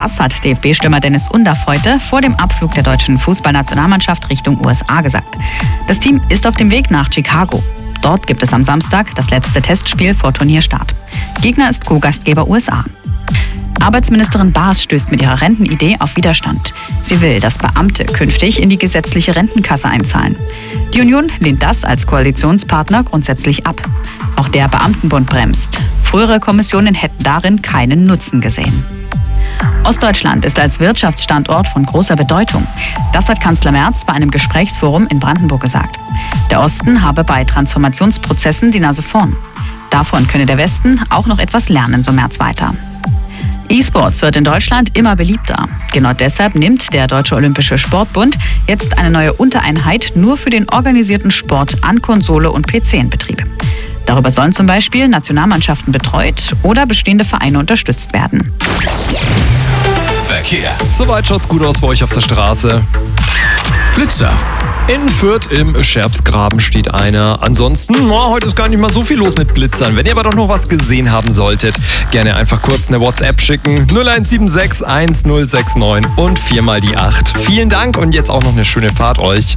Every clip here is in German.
Das hat DFB-Stürmer Dennis Undaff heute vor dem Abflug der deutschen Fußballnationalmannschaft Richtung USA gesagt. Das Team ist auf dem Weg nach Chicago. Dort gibt es am Samstag das letzte Testspiel vor Turnierstart. Gegner ist Co-Gastgeber USA. Arbeitsministerin Baas stößt mit ihrer Rentenidee auf Widerstand. Sie will, dass Beamte künftig in die gesetzliche Rentenkasse einzahlen. Die Union lehnt das als Koalitionspartner grundsätzlich ab. Auch der Beamtenbund bremst. Frühere Kommissionen hätten darin keinen Nutzen gesehen. Ostdeutschland ist als Wirtschaftsstandort von großer Bedeutung. Das hat Kanzler Merz bei einem Gesprächsforum in Brandenburg gesagt. Der Osten habe bei Transformationsprozessen die Nase vorn. Davon könne der Westen auch noch etwas lernen, so Merz weiter. E-Sports wird in Deutschland immer beliebter. Genau deshalb nimmt der Deutsche Olympische Sportbund jetzt eine neue Untereinheit nur für den organisierten Sport an Konsole und PC in Betrieb. Darüber sollen zum Beispiel Nationalmannschaften betreut oder bestehende Vereine unterstützt werden. Verkehr. Soweit schaut's gut aus bei euch auf der Straße. Blitzer. In Fürth im Scherbsgraben steht einer. Ansonsten, heute ist gar nicht mal so viel los mit Blitzern. Wenn ihr aber doch noch was gesehen haben solltet, gerne einfach kurz eine WhatsApp schicken. 0176 1069 und 4 mal die 8. Vielen Dank und jetzt auch noch eine schöne Fahrt euch.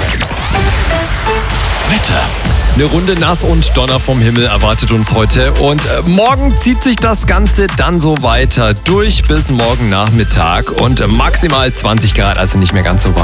Wetter. Eine Runde nass und Donner vom Himmel erwartet uns heute und morgen zieht sich das Ganze dann so weiter durch bis morgen Nachmittag und maximal 20 Grad, also nicht mehr ganz so warm.